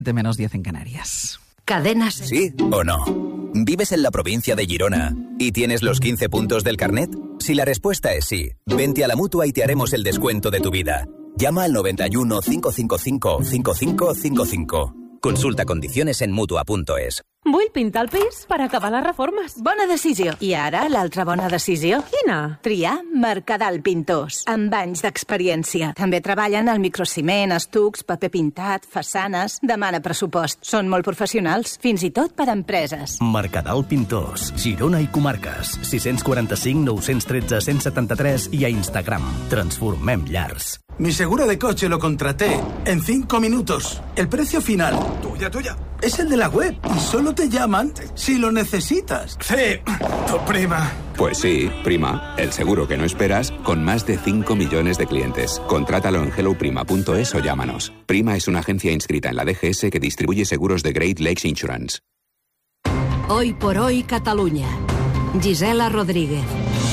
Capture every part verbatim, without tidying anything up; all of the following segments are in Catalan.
de menos diez en Canarias. Cadenas. ¿Sí o no? ¿Vives en la provincia de Girona y tienes los quince puntos del carnet? Si la respuesta es sí, vente a la Mutua y te haremos el descuento de tu vida. Llama al noventa y uno, cinco cinco cinco, cinco cinco cinco cinco. Consulta condiciones en Mutua punto es. Vull pintar el pis per acabar les reformes. Bona decisió. I ara, l'altra bona decisió? Quina? Triar Mercadal Pintors, amb anys d'experiència. També treballen al microciment, estucs, paper pintat, façanes... Demana pressupost. Són molt professionals, fins i tot per a empreses. Mercadal Pintors, Girona i comarques. sis quatre cinc, nou un tres, cent setanta-tres i a Instagram. Transformem llars. Mi seguro de coche lo contraté en cinco minutos. El precio final... Tuya, tuya. Es el de la web y solo te llaman si lo necesitas. Sí, tu prima. Pues sí, prima. El seguro que no esperas con más de cinco millones de clientes. Contrátalo en hello prima punto es o llámanos. Prima es una agencia inscrita en la D G S que distribuye seguros de Great Lakes Insurance. Hoy por hoy, Catalunya. Gisela Rodríguez.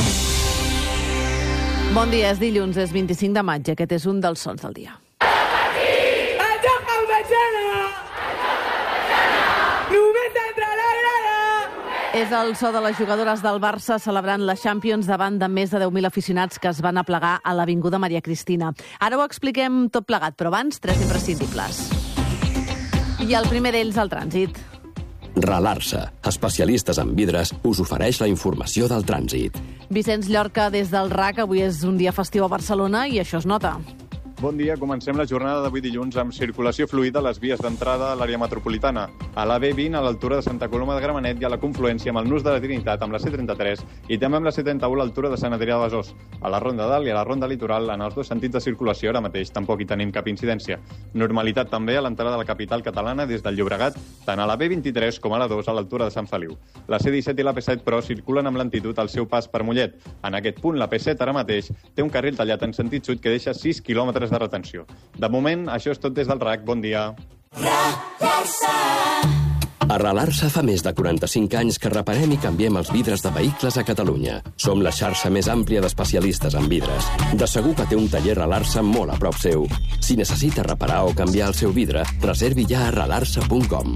Bon dia, és dilluns, és vint-i-cinc de maig. Aquest és un dels sons del dia. És el so de les jugadores del Barça celebrant la Champions davant de més de deu mil aficionats que es van aplegar a l'Avinguda Maria Cristina. Ara ho expliquem tot plegat, però abans, tres imprescindibles. I el primer d'ells, el trànsit. Ralarsa, especialistes en vidres, us ofereix la informació del trànsit. Vicenç Llorca, des del R A C, avui és un dia festiu a Barcelona i això es nota. Bon dia, comencem la jornada d'avui dilluns amb circulació fluida a les vies d'entrada a l'àrea metropolitana. A la B vint, a l'altura de Santa Coloma de Gramenet, i a la confluència amb el Nus de la Trinitat, amb la C trenta-tres, i també amb la C trenta-u a l'altura de Sant Adrià de Besòs. A la Ronda Dalt i a la Ronda Litoral, en els dos sentits de circulació, ara mateix tampoc hi tenim cap incidència. Normalitat també a l'entrada de la capital catalana des del Llobregat, tant a la B vint-i-tres com a la dos a l'altura de Sant Feliu. La C disset i la P set, però, circulen amb lentitud al seu pas per Mollet. En aquest punt, la P set ara mateix té un carril tallat en sentit sud que deixa sis quilòmetres de retenció. De moment, això és tot des del R A C. Bon dia. A Ralarsa fa més de quaranta-cinc anys que reparem i canviem els vidres de vehicles a Catalunya. Som la xarxa més àmplia d'especialistes en vidres. De segur que té un taller Ralarsa molt a prop seu. Si necessita reparar o canviar el seu vidre, reservi ja a ralarsa punt com.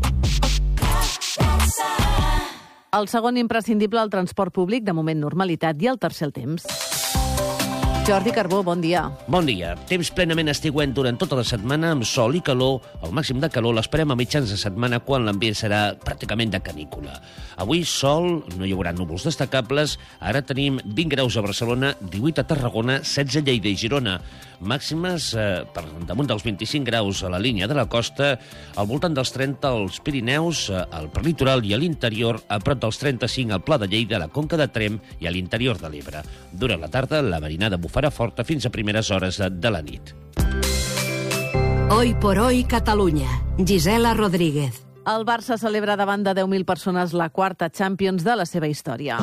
El segon imprescindible, el transport públic, de moment normalitat, i el tercer, el temps. Jordi Carbó, bon dia. Bon dia. Temps plenament estiuent durant tota la setmana, amb sol i calor. El màxim de calor l'esperem a mitjans de setmana, quan l'ambient serà pràcticament de canícula. Avui sol, no hi haurà núvols destacables. Ara tenim vint graus a Barcelona, divuit a Tarragona, setze a Lleida i Girona. Màximes eh, per damunt dels vint-i-cinc graus a la línia de la costa, al voltant dels trenta als Pirineus, eh, al prelitoral i a l'interior, a prop dels trenta-cinc al Pla de Lleida, a la Conca de Tremp i a l'interior de l'Ebre. Durant la tarda, la marinada bufarà forta fins a primeres hores de la nit. Hoy por hoy, Catalunya. Gisela Rodríguez. El Barça celebra davant de deu mil persones la quarta Champions de la seva història.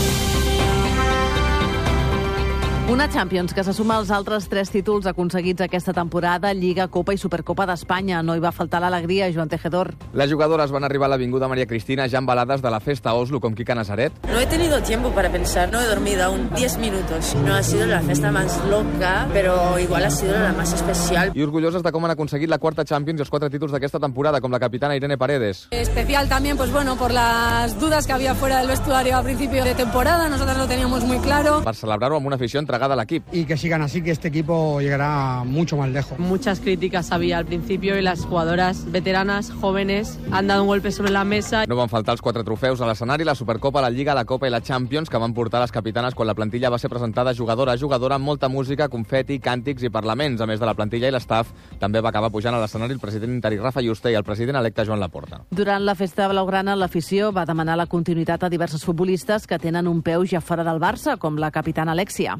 Una Champions que se suma als altres tres títols aconseguits aquesta temporada, Lliga, Copa i Supercopa d'Espanya. No hi va faltar l'alegria, Joan Tejedor. Les jugadores van arribar a l'Avinguda Maria Cristina ja embalades de la festa a Oslo con Kika Nazaret. No he tenido tiempo para pensar, no he dormido aún diez minutos. No ha sido la festa más loca, pero igual ha sido la más especial. I orgulloses de com han aconseguit la quarta Champions i els quatre títols d'aquesta temporada, com la capitana Irene Paredes. Especial también, pues bueno, por las dudas que había fuera del vestuario a principio de temporada, nosotros lo teníamos muy claro. Per celebrar-ho amb una afició entregada a l'equip. Y que sigan así, que este equipo llegará mucho más lejos. Muchas críticas había al principio y las jugadoras veteranas, jóvenes, han dado un golpe sobre la mesa. No van faltar els quatre trofeus a l'escenari, la Supercopa, la Lliga, la Copa i la Champions, que van portar les capitanes quan la plantilla va ser presentada jugadora a jugadora, amb molta música, confeti, càntics i parlaments. A més de la plantilla i l'estaf, també va acabar pujant a l'escenari el president interí Rafa Yuste i el president electe Joan Laporta. Durant la festa blaugrana, l'afició va demanar la continuïtat a diversos futbolistes que tenen un peu ja fora del Barça, com la capitana Alexia.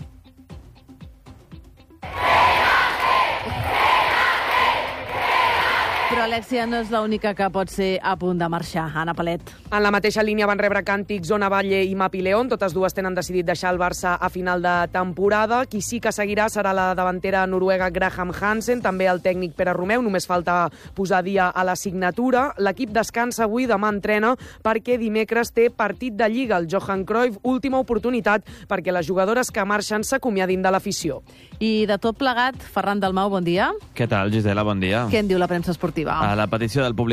Però Alexia no és l'única que pot ser a punt de marxar. Anna Palet. En la mateixa línia van rebre càntics Ona Valle i Mapi León. Totes dues tenen decidit deixar el Barça a final de temporada. Qui sí que seguirà serà la davantera noruega Graham Hansen, també el tècnic Pere Romeu. Només falta posar dia a la signatura. L'equip descansa avui, demà entrena, perquè dimecres té partit de Lliga. El Johan Cruyff, última oportunitat perquè les jugadores que marxen s'acomiadin de l'afició. I de tot plegat, Ferran Dalmau, bon dia. Què tal, Gisela? Bon dia. Què en diu la premsa esportiva? arribar. A la petició del públic